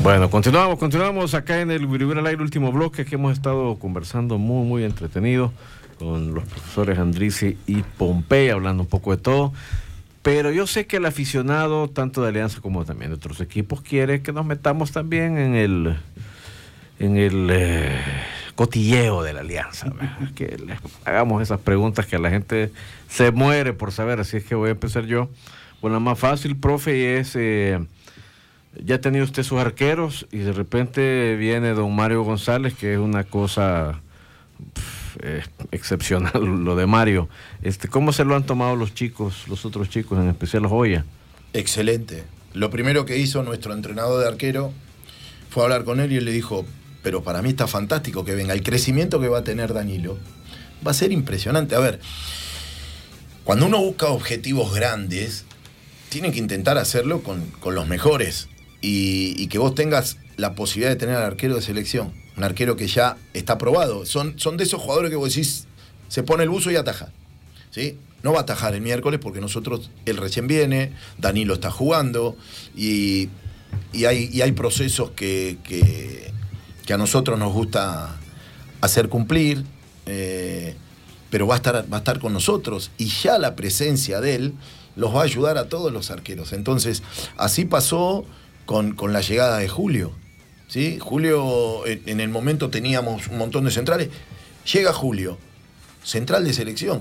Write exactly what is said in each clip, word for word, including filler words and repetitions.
Bueno, continuamos, continuamos acá en el Vivir al Aire, último bloque, que hemos estado conversando muy, muy entretenido con los profesores Andrisi y Pompey, hablando un poco de todo. Pero yo sé que el aficionado, tanto de Alianza como también de otros equipos, quiere que nos metamos también en el, en el eh, cotilleo de la Alianza, ¿verdad? Que les hagamos esas preguntas que la gente se muere por saber. Así es que voy a empezar yo. Bueno, la más fácil, profe, y es... Eh, ya ha tenido usted sus arqueros y de repente viene don Mario González, que es una cosa pff, eh, excepcional lo de Mario. Este, ¿cómo se lo han tomado los chicos, los otros chicos, en especial los Joya? Excelente. Lo primero que hizo nuestro entrenador de arquero fue hablar con él y él le dijo, pero para mí está fantástico que venga. El crecimiento que va a tener Danilo va a ser impresionante. A ver, cuando uno busca objetivos grandes, tiene que intentar hacerlo con, con los mejores. Y, y que vos tengas la posibilidad de tener al arquero de selección, un arquero que ya está probado. Son, son de esos jugadores que vos decís, se pone el buzo y ataja, ¿sí? No va a atajar el miércoles porque nosotros, él recién viene, Danilo está jugando, y, y, hay, y hay procesos que, que, que a nosotros nos gusta hacer cumplir, eh, pero va a estar, va a estar con nosotros, y ya la presencia de él los va a ayudar a todos los arqueros. Entonces, así pasó Con, con la llegada de Julio, ¿sí? Julio, en, en el momento teníamos un montón de centrales. Llega Julio, central de selección.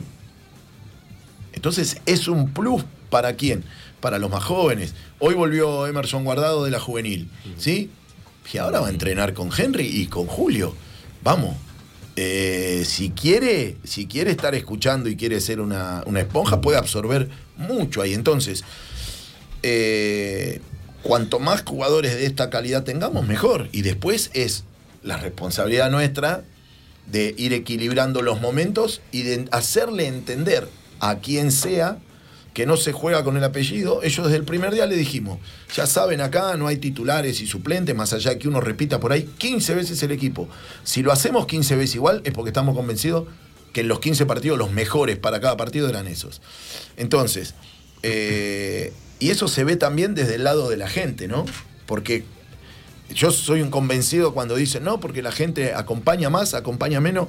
Entonces es un plus para quién, para los más jóvenes. Hoy volvió Emerson Guardado de la juvenil, ¿sí? Y ahora va a entrenar con Henry y con Julio. Vamos. Eh, si quiere, si quiere estar escuchando y quiere ser una, una esponja, puede absorber mucho ahí. Entonces, eh, cuanto más jugadores de esta calidad tengamos, mejor. Y después es la responsabilidad nuestra de ir equilibrando los momentos y de hacerle entender a quien sea que no se juega con el apellido. Ellos desde el primer día le dijimos, ya saben, acá no hay titulares y suplentes, más allá de que uno repita por ahí quince veces el equipo. Si lo hacemos quince veces igual, es porque estamos convencidos que en los quince partidos los mejores para cada partido eran esos. Entonces, eh... y eso se ve también desde el lado de la gente, ¿no? Porque yo soy un convencido cuando dicen, no, porque la gente acompaña más, acompaña menos.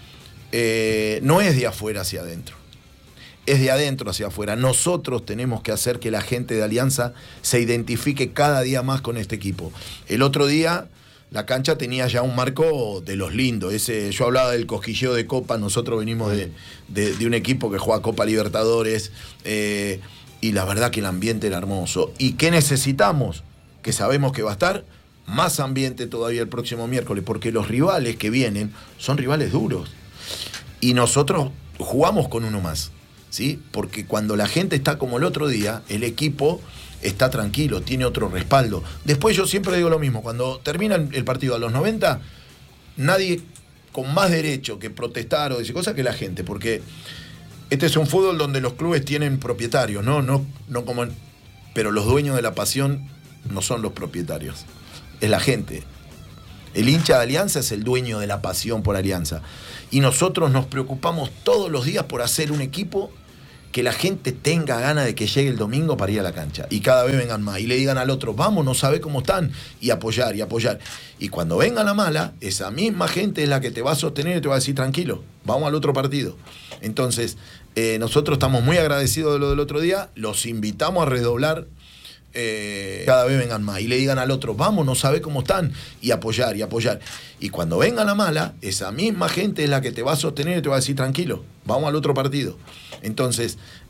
Eh, no es de afuera hacia adentro. Es de adentro hacia afuera. Nosotros tenemos que hacer que la gente de Alianza se identifique cada día más con este equipo. El otro día la cancha tenía ya un marco de los lindos. Ese, yo hablaba del cosquilleo de Copa. Nosotros venimos de, de, de un equipo que juega Copa Libertadores. Eh, Y la verdad que el ambiente era hermoso. ¿Y qué necesitamos? Que sabemos que va a estar más ambiente todavía el próximo miércoles, porque los rivales que vienen son rivales duros. Y nosotros jugamos con uno más, ¿sí? Porque cuando la gente está como el otro día, el equipo está tranquilo, tiene otro respaldo. Después yo siempre digo lo mismo, cuando termina el partido a los noventa, nadie con más derecho que protestar o decir cosas que la gente, porque este es un fútbol donde los clubes tienen propietarios, ¿no? No, no como en, pero los dueños de la pasión no son los propietarios, es la gente. El hincha de Alianza es el dueño de la pasión por Alianza. Y nosotros nos preocupamos todos los días por hacer un equipo que la gente tenga ganas de que llegue el domingo para ir a la cancha. Y cada vez vengan más. Y le digan al otro, vamos, no sabe cómo están. Y apoyar, y apoyar. Y cuando venga la mala, esa misma gente es la que te va a sostener y te va a decir, tranquilo, vamos al otro partido. Entonces, eh, nosotros estamos muy agradecidos de lo del otro día. Los invitamos a redoblar. Eh, cada vez vengan más y le digan al otro, vamos, no sabe cómo están, y apoyar, y apoyar. Y cuando venga la mala, esa misma gente es la que te va a sostener y te va a decir, tranquilo, vamos al otro partido. Entonces,